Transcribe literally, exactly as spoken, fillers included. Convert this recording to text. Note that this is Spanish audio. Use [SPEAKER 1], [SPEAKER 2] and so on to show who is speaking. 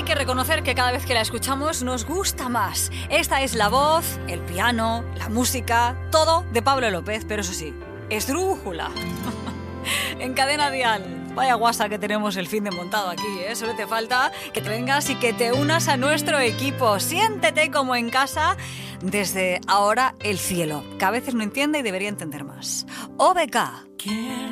[SPEAKER 1] hay que reconocer que cada vez que la escuchamos nos gusta más. Esta es la voz, el piano, la música, todo de Pablo López, pero eso sí, esdrújula. En Cadena Dial. Vaya guasa que tenemos el fin de montado aquí, ¿eh? Solo te falta que te vengas y que te unas a nuestro equipo. Siéntete como en casa desde ahora el cielo, que a veces no entiende y debería entender más. O B K.